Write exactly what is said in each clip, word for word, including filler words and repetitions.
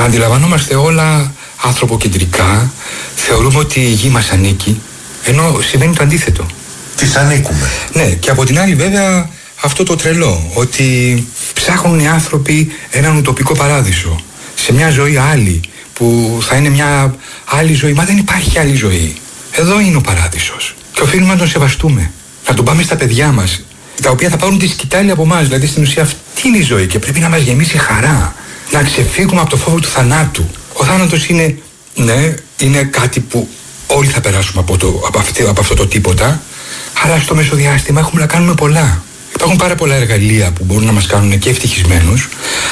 τα αντιλαμβανόμαστε όλα ανθρωποκεντρικά, θεωρούμε ότι η γη μας ανήκει, ενώ συμβαίνει το αντίθετο. Τις ανήκουμε. Ναι, και από την άλλη βέβαια αυτό το τρελό, ότι ψάχνουν οι άνθρωποι έναν ουτοπικό παράδεισο, σε μια ζωή άλλη, που θα είναι μια άλλη ζωή. Μα δεν υπάρχει άλλη ζωή. Εδώ είναι ο παράδεισος. Και οφείλουμε να τον σεβαστούμε. Να τον πάμε στα παιδιά μας, τα οποία θα πάρουν τη σκητάλη από εμάς. Δηλαδή στην ουσία αυτή είναι η ζωή και πρέπει να μας γεμίσει χαρά. Να ξεφύγουμε από το φόβο του θανάτου. Ο θάνατος είναι, ναι, είναι κάτι που όλοι θα περάσουμε από, το, από, αυτή, από αυτό το τίποτα. Αλλά στο μεσοδιάστημα έχουμε να κάνουμε πολλά. Υπάρχουν πάρα πολλά εργαλεία που μπορούν να μας κάνουν και ευτυχισμένους,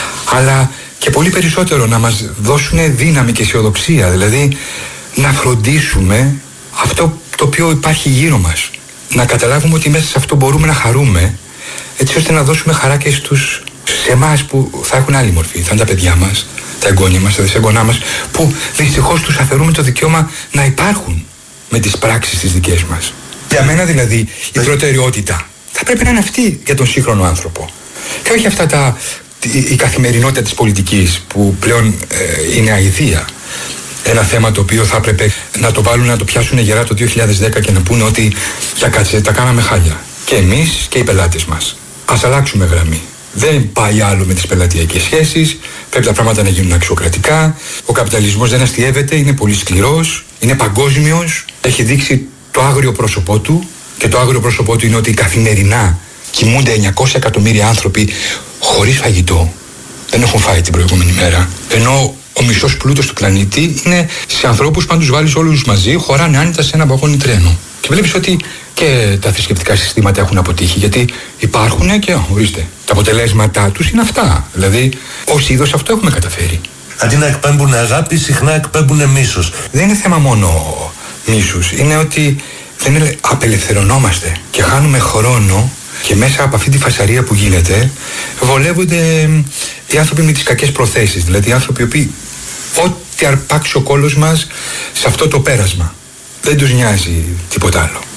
αλλά και πολύ περισσότερο να μας δώσουν δύναμη και αισιοδοξία. Δηλαδή να φροντίσουμε αυτό το οποίο υπάρχει γύρω μας. Να καταλάβουμε ότι μέσα σε αυτό μπορούμε να χαρούμε, έτσι ώστε να δώσουμε χαρά και στους, σε εμάς που θα έχουν άλλη μορφή. Θα είναι τα παιδιά μας, τα εγγόνια μας, τα δυσεγγονά μας, που δυστυχώς τους αφαιρούμε το δικαίωμα να υπάρχουν με τις πράξεις τις δικές μας. Για μένα δηλαδή η προτεραιότητα θα πρέπει να είναι αυτή για τον σύγχρονο άνθρωπο. Και όχι αυτά τα, η, η καθημερινότητα της πολιτικής που πλέον ε, είναι αηδία. Ένα θέμα το οποίο θα έπρεπε να το βάλουν, να το πιάσουν γερά το δύο χιλιάδες δέκα και να πούνε ότι για κάτσε, τα κάναμε χάλια. Και εμείς και οι πελάτες μας. Ας αλλάξουμε γραμμή. Δεν πάει άλλο με τις πελατειακές σχέσεις. Πρέπει τα πράγματα να γίνουν αξιοκρατικά. Ο καπιταλισμός δεν αστιεύεται, είναι πολύ σκληρός, είναι παγκόσμιος. Έχει δείξει το άγριο πρόσωπό του. Και το άγριο πρόσωπό του είναι ότι καθημερινά κοιμούνται εννιακόσια εκατομμύρια άνθρωποι χωρίς φαγητό. Δεν έχουν φάει την προηγούμενη μέρα. Ενώ ο μισός πλούτος του πλανήτη είναι σε ανθρώπους που αν τους βάλεις όλους μαζί χωράνε άνετα σε ένα βαγόνι τρένο. Και βλέπεις ότι και τα θρησκευτικά συστήματα έχουν αποτύχει, γιατί υπάρχουν και ορίστε, τα αποτελέσματά τους είναι αυτά. Δηλαδή, ως είδος αυτό έχουμε καταφέρει. Αντί να εκπέμπουν αγάπη, συχνά εκπέμπουν μίσος. Δεν είναι θέμα μόνο μίσους. Είναι ότι δεν απελευθερωνόμαστε και χάνουμε χρόνο και μέσα από αυτή τη φασαρία που γίνεται βολεύονται οι άνθρωποι με τις κακές προθέσεις. Δηλαδή οι άνθρωποι οι οποίοι ό,τι αρπάξει ο κόλος μας σε αυτό το πέρασμα. Δεν τους νοιάζει τίποτα άλλο.